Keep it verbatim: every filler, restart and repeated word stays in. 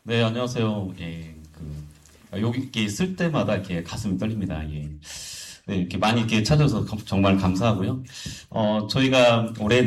네, 안녕하세요. 예, 그, 여기 이렇게 쓸 때마다 이렇게 가슴이 떨립니다. 예. 네, 이렇게 많이 이렇게 찾아줘서 감- 정말 감사하고요. 어, 저희가 올해